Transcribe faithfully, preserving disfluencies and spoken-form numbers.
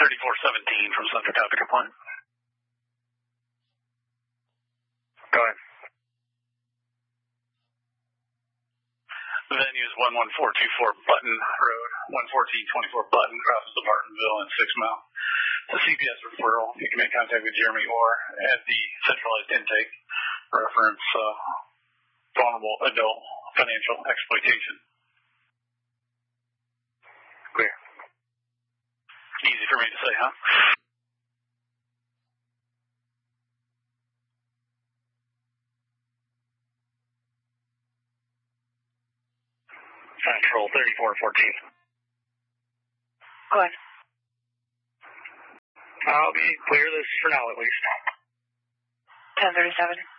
thirty-four seventeen from Center Copy Compliant. Go ahead. The venue is one one four two four Button Road, one fourteen twenty-four Button, crosses the Martinville and Six Mile. The C P S referral, you can make contact with Jeremy Orr at the centralized intake, reference uh, vulnerable adult financial exploitation. Clear. Easy for me to say, huh? Central thirty-four fourteen. Go ahead. I'll be clear this for now at least. ten thirty-seven.